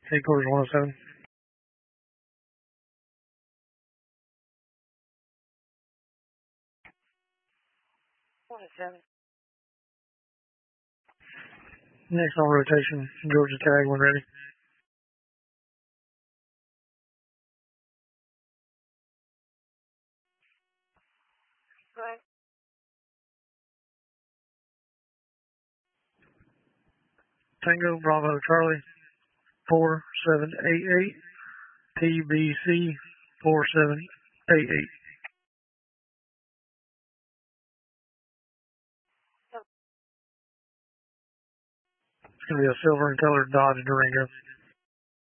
Headquarters 107. Next on rotation, Georgia Tag when ready. Right. Tango Bravo Charlie 4788 TBC 4788. It's going to be a silver and colored Dodge Durango.